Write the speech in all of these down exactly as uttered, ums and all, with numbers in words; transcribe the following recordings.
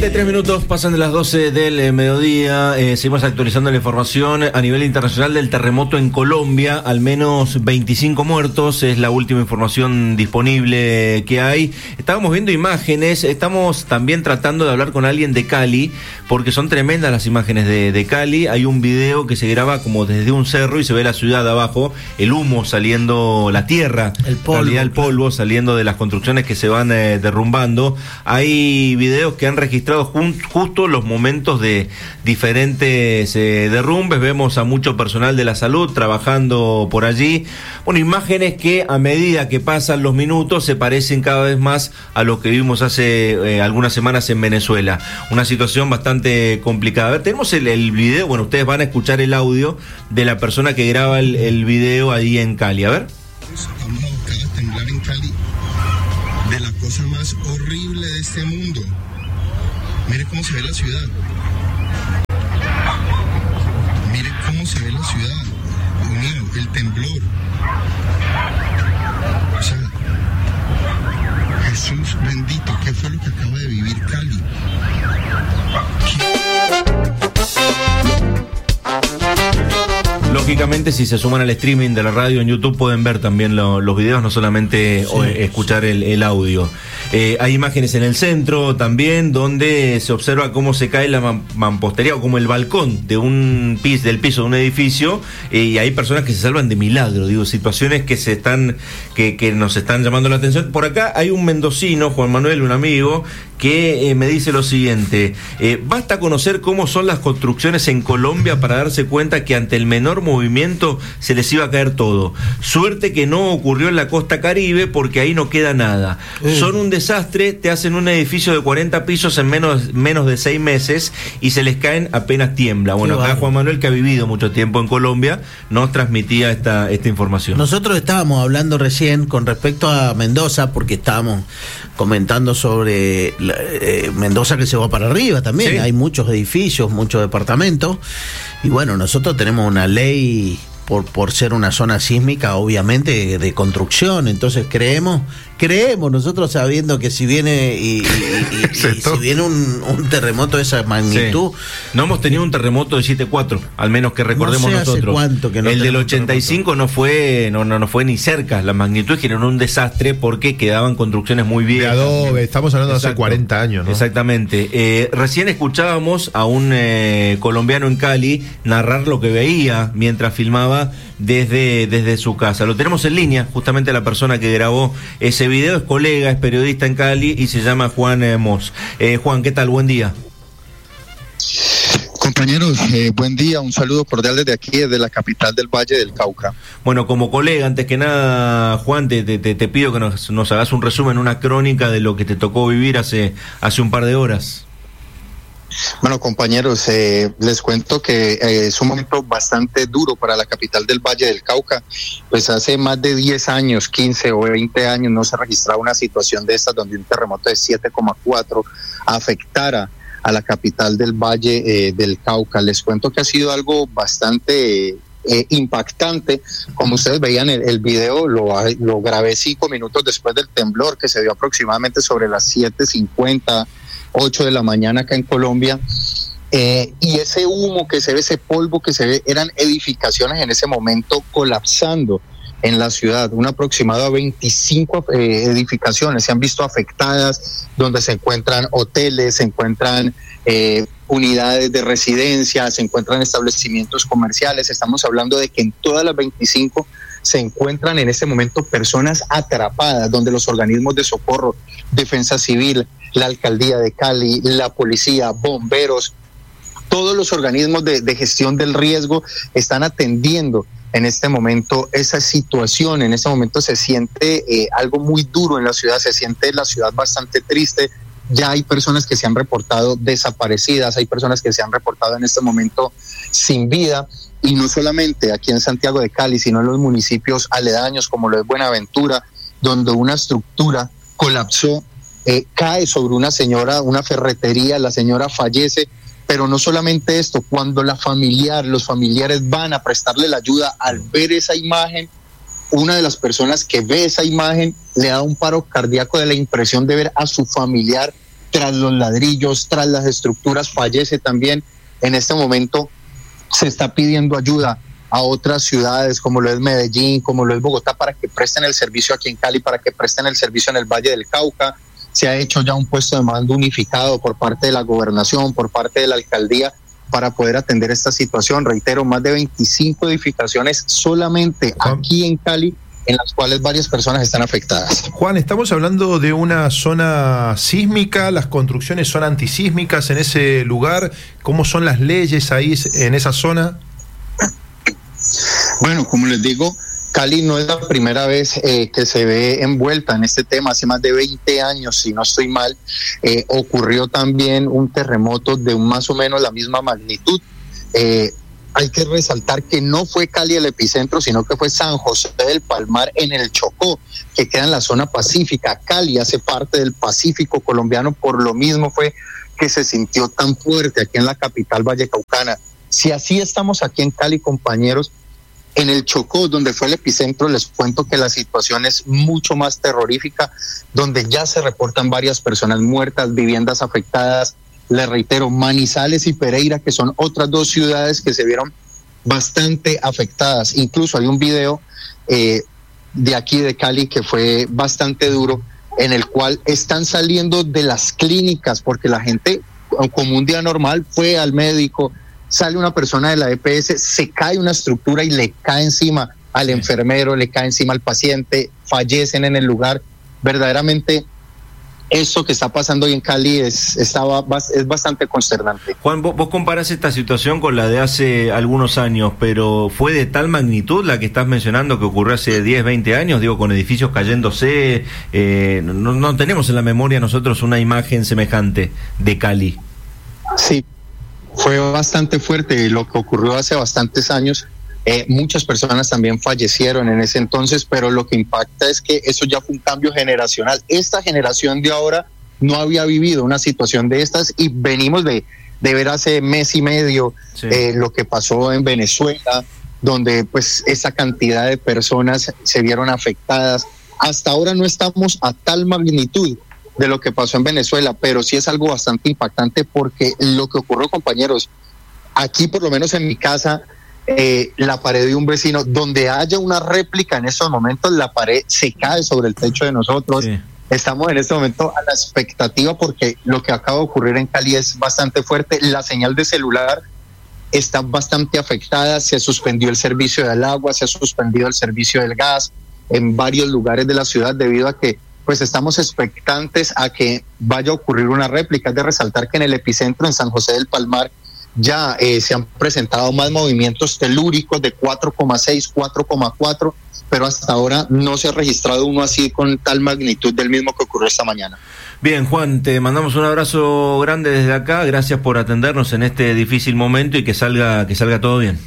Tres minutos pasan de las doce del eh, mediodía. Eh, seguimos actualizando la información a nivel internacional del terremoto en Colombia. Al menos veinticinco muertos es la última información disponible que hay. Estábamos viendo imágenes. Estamos también tratando de hablar con alguien de Cali, porque son tremendas las imágenes de, de Cali. Hay un video que se graba como desde un cerro y se ve la ciudad abajo, el humo saliendo, la tierra, el polvo, en realidad el polvo saliendo de las construcciones que se van eh, derrumbando. Hay videos que han registrado justo los momentos de diferentes eh, derrumbes. Vemos a mucho personal de la salud trabajando por allí. Bueno, imágenes que a medida que pasan los minutos se parecen cada vez más a lo que vimos hace eh, algunas semanas en Venezuela. Una situación bastante complicada. A ver, tenemos el, el video, bueno, ustedes van a escuchar el audio de la persona que graba el, el video ahí en Cali. A ver. Vamos a buscar a temblar en Cali de la cosa más horrible de este mundo. Mire cómo se ve la ciudad. Mire cómo se ve la ciudad. Dios mío, el temblor. O sea, Jesús bendito, ¿qué fue lo que acaba de vivir Cali? Lógicamente, si se suman al streaming de la radio en YouTube, pueden ver también lo, los videos, no solamente sí, o, escuchar el, el audio. Eh, hay imágenes en el centro también, donde se observa cómo se cae la mampostería o como el balcón de un piso, del piso de un edificio, eh, y hay personas que se salvan de milagro, digo, situaciones que se están, que, que nos están llamando la atención. Por acá hay un mendocino, Juan Manuel, un amigo, que eh, me dice lo siguiente: eh, basta conocer cómo son las construcciones en Colombia para darse cuenta que ante el menor movimiento se les iba a caer todo. Suerte que no ocurrió en la costa Caribe, porque ahí no queda nada. Eh. Son un desastre, te hacen un edificio de cuarenta pisos en menos, menos de seis meses y se les caen apenas tiembla. Bueno, acá Juan Manuel, que ha vivido mucho tiempo en Colombia, nos transmitía esta, esta información. Nosotros estábamos hablando recién con respecto a Mendoza, porque estábamos comentando sobre la, eh, Mendoza, que se va para arriba también. Sí. Hay muchos edificios, muchos departamentos. Y bueno, nosotros tenemos una ley por, por ser una zona sísmica, obviamente, de construcción. Entonces creemos, creemos nosotros sabiendo que si viene y, y, y, y si viene un, un terremoto de esa magnitud. Sí. No hemos tenido un terremoto de siete cuatro, al menos que recordemos no sé nosotros. Hace cuánto que no el del ochenta y cinco no fue, no, no, no fue ni cerca. La magnitud generó un desastre porque quedaban construcciones muy viejas. De adobe, estamos hablando Exacto. de hace cuarenta años, ¿no? Exactamente. Eh, recién escuchábamos a un eh, colombiano en Cali narrar lo que veía mientras filmaba desde, desde su casa. Lo tenemos en línea, justamente la persona que grabó ese video, es colega, es periodista en Cali y se llama Juan eh, Mos. Eh, Juan, ¿qué tal? Buen día. Compañeros, eh, buen día, un saludo cordial desde aquí, desde la capital del Valle del Cauca. Bueno, como colega, antes que nada, Juan, te, te, te pido que nos, nos hagas un resumen, una crónica de lo que te tocó vivir hace, hace un par de horas. Bueno, compañeros, eh, les cuento que eh, es un momento bastante duro para la capital del Valle del Cauca. Pues hace más de diez años, quince o veinte años, no se registraba una situación de estas donde un terremoto de siete coma cuatro afectara a la capital del Valle eh, del Cauca. Les cuento que ha sido algo bastante eh, impactante. Como ustedes veían, el, el video lo, lo grabé cinco minutos después del temblor, que se dio aproximadamente sobre las siete cincuenta, ocho de la mañana acá en Colombia. Eh, y ese humo que se ve, ese polvo que se ve, eran edificaciones en ese momento colapsando en la ciudad. Un aproximado a veinticinco eh, edificaciones se han visto afectadas, donde se encuentran hoteles, se encuentran eh, unidades de residencia, se encuentran establecimientos comerciales. Estamos hablando de que en todas las veinticinco se encuentran en este momento personas atrapadas, donde los organismos de socorro, Defensa Civil, la Alcaldía de Cali, la policía, bomberos, todos los organismos de, de gestión del riesgo están atendiendo en este momento esa situación. En este momento se siente eh, algo muy duro en la ciudad, se siente la ciudad bastante triste. Ya hay personas que se han reportado desaparecidas, hay personas que se han reportado en este momento sin vida, y no solamente aquí en Santiago de Cali, sino en los municipios aledaños como lo es Buenaventura, donde una estructura colapsó, eh, cae sobre una señora, una ferretería, la señora fallece. Pero no solamente esto, cuando la familiar, los familiares van a prestarle la ayuda, al ver esa imagen, una de las personas que ve esa imagen le da un paro cardíaco de la impresión de ver a su familiar tras los ladrillos, tras las estructuras, fallece también. En este momento se está pidiendo ayuda a otras ciudades como lo es Medellín, como lo es Bogotá, para que presten el servicio aquí en Cali, para que presten el servicio en el Valle del Cauca. Se ha hecho ya un puesto de mando unificado por parte de la gobernación, por parte de la alcaldía, para poder atender esta situación. Reitero, más de veinticinco edificaciones solamente Juan, aquí en Cali, en las cuales varias personas están afectadas. Juan, estamos hablando de una zona sísmica, las construcciones son antisísmicas en ese lugar, ¿cómo son las leyes ahí en esa zona? Bueno, como les digo, Cali no es la primera vez eh, que se ve envuelta en este tema. Hace más de veinte años, si no estoy mal, eh, ocurrió también un terremoto de más o menos la misma magnitud. Eh, hay que resaltar que no fue Cali el epicentro, sino que fue San José del Palmar en el Chocó, que queda en la zona pacífica. Cali hace parte del Pacífico colombiano, por lo mismo fue que se sintió tan fuerte aquí en la capital vallecaucana. Si así estamos aquí en Cali, compañeros, en el Chocó, donde fue el epicentro, les cuento que la situación es mucho más terrorífica, donde ya se reportan varias personas muertas, viviendas afectadas. Les reitero, Manizales y Pereira, que son otras dos ciudades que se vieron bastante afectadas. Incluso hay un video eh, de aquí de Cali que fue bastante duro, en el cual están saliendo de las clínicas, porque la gente, como un día normal, fue al médico, sale una persona de la E P S, se cae una estructura y le cae encima al sí. enfermero, le cae encima al paciente, fallecen en el lugar. Verdaderamente, eso que está pasando hoy en Cali es, estaba, es bastante consternante. Juan, vos, vos comparás esta situación con la de hace algunos años, pero ¿fue de tal magnitud la que estás mencionando que ocurrió hace diez, veinte años? Digo, con edificios cayéndose, eh, no, no tenemos en la memoria nosotros una imagen semejante de Cali. Sí. Fue bastante fuerte lo que ocurrió hace bastantes años. Eh, muchas personas también fallecieron en ese entonces, pero lo que impacta es que eso ya fue un cambio generacional. Esta generación de ahora no había vivido una situación de estas y venimos de, de ver hace mes y medio sí. eh, lo que pasó en Venezuela, donde pues esa cantidad de personas se vieron afectadas. Hasta ahora no estamos a tal magnitud de lo que pasó en Venezuela, pero sí es algo bastante impactante, porque lo que ocurrió, compañeros, aquí por lo menos en mi casa, eh, la pared de un vecino, donde haya una réplica en estos momentos, la pared se cae sobre el techo de nosotros. Sí. Estamos en este momento a la expectativa, porque lo que acaba de ocurrir en Cali es bastante fuerte. La señal de celular está bastante afectada, se suspendió el servicio del agua, se ha suspendido el servicio del gas en varios lugares de la ciudad, debido a que pues estamos expectantes a que vaya a ocurrir una réplica. Es de resaltar que en el epicentro, en San José del Palmar, ya eh, se han presentado más movimientos telúricos de cuatro coma seis, cuatro coma cuatro, pero hasta ahora no se ha registrado uno así con tal magnitud del mismo que ocurrió esta mañana. Bien, Juan, te mandamos un abrazo grande desde acá, gracias por atendernos en este difícil momento y que salga, que salga todo bien.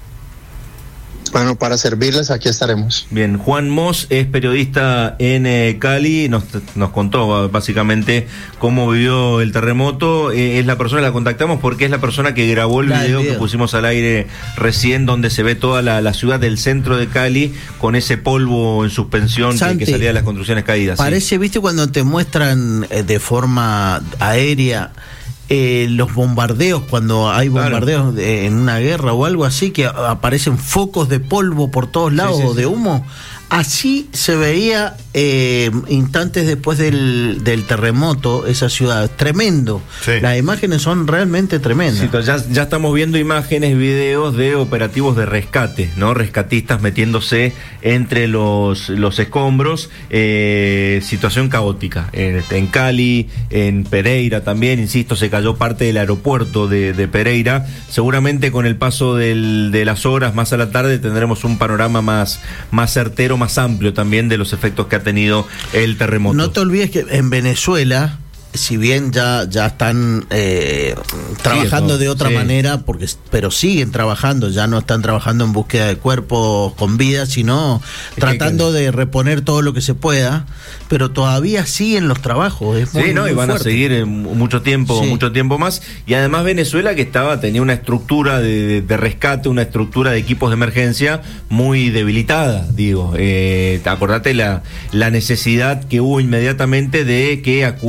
Bueno, para servirles, aquí estaremos. Bien, Juan Mos es periodista en eh, Cali, nos, nos contó básicamente cómo vivió el terremoto. Eh, es la persona, la contactamos porque es la persona que grabó el video, video que pusimos al aire recién, donde se ve toda la, la ciudad del centro de Cali con ese polvo en suspensión Santi, que, que salía de las construcciones caídas. Parece, ¿sí? Viste, cuando te muestran eh, de forma aérea Eh, los bombardeos, cuando hay bombardeos claro. de, en una guerra o algo así, que aparecen focos de polvo por todos lados, sí, sí, sí. de humo. Así se veía eh, instantes después del, del terremoto esa ciudad. Tremendo. Sí. Las imágenes son realmente tremendas. Sí, ya, ya estamos viendo imágenes, videos de operativos de rescate, ¿no? Rescatistas metiéndose entre los, los escombros. Eh, situación caótica. En, en Cali, en Pereira también, insisto, se cayó parte del aeropuerto de, de Pereira. Seguramente con el paso del, de las horas, más a la tarde, tendremos un panorama más, más certero, más amplio también de los efectos que ha tenido el terremoto. No te olvides que en Venezuela, si bien ya, ya están eh, trabajando sí, de otra sí. manera, porque pero siguen trabajando, ya no están trabajando en búsqueda de cuerpos con vida, sino es tratando que, que... de reponer todo lo que se pueda, pero todavía siguen los trabajos. Es muy, sí, no, muy y van fuerte. a seguir en mucho tiempo, sí. mucho tiempo más. Y además Venezuela, que estaba, tenía una estructura de, de rescate, una estructura de equipos de emergencia muy debilitada, digo. Eh, acordate la, la necesidad que hubo inmediatamente de que acudan rescatistas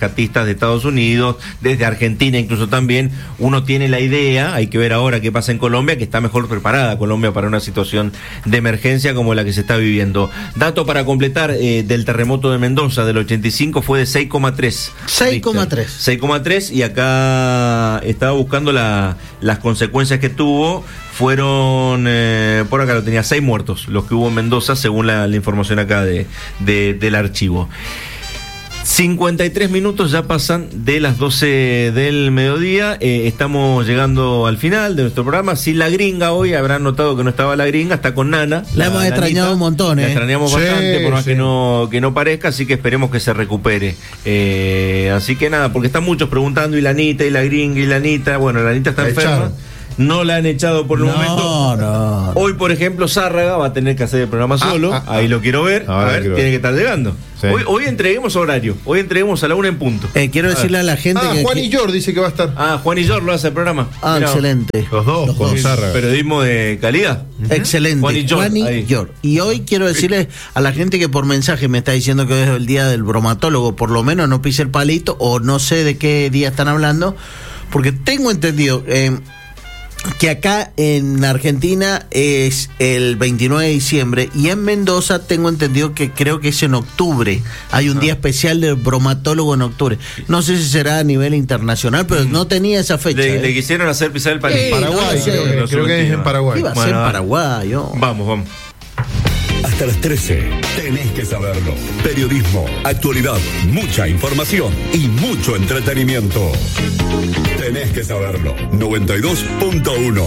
rescatistas de Estados Unidos, desde Argentina incluso también. Uno tiene la idea, hay que ver ahora qué pasa en Colombia, que está mejor preparada Colombia para una situación de emergencia como la que se está viviendo. Dato para completar eh, del terremoto de Mendoza del ochenta y cinco fue de seis coma tres. seis coma tres. seis coma tres, y acá estaba buscando la, las consecuencias que tuvo. Fueron, eh, por acá lo tenía, seis muertos los que hubo en Mendoza, según la, la información acá de, de, del archivo. cincuenta y tres minutos ya pasan de las doce del mediodía. Eh, estamos llegando al final de nuestro programa. Sin la gringa hoy, habrán notado que no estaba la gringa, está con Nana. La, la hemos extrañado Nanita. Un montón, ¿eh? La extrañamos sí, bastante, por más sí. que, no, que no parezca, así que esperemos que se recupere. Eh, así que nada, porque están muchos preguntando, y la Anita, y la gringa, y la Anita. Bueno, la Anita está la enferma. Echaron. No la han echado por el no, momento. No, no. Hoy, por ejemplo, Zárraga va a tener que hacer el programa ah, solo. Ah, Ahí ah. lo quiero ver. A ver, tiene ver. que estar llegando. Sí. Hoy, hoy entreguemos horario. Hoy entreguemos a la una en punto. Eh, quiero a decirle ver. a la gente ah, que. Juan y Yor dice que va a estar. Ah, Juan y Yor lo hace el programa. Ah, Mirá, excelente. Los dos, Los con dos. Zárraga. Periodismo de calidad. Uh-huh. Excelente. Juan y Yor. Juan y, Yor. Y hoy quiero decirle a la gente que por mensaje me está diciendo que hoy es el día del bromatólogo. Por lo menos no pise el palito, o no sé de qué día están hablando. Porque tengo entendido. Eh, que acá en Argentina es el veintinueve de diciembre, y en Mendoza tengo entendido que creo que es en octubre. Hay un ah. día especial del bromatólogo en octubre. No sé si será a nivel internacional, pero mm. no tenía esa fecha. Le, ¿eh? le quisieron hacer pisar el palito. Sí, Paraguay, no, creo, sí. que, creo que es en Paraguay. Iba a bueno, ser Paraguay. Oh. Vamos, vamos. Hasta las trece, tenés que saberlo. Periodismo, actualidad, mucha información y mucho entretenimiento. Tenés que saberlo. noventa y dos punto uno.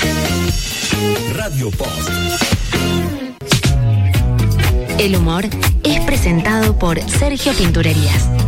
Radio Post. El humor es presentado por Sergio Pinturerías.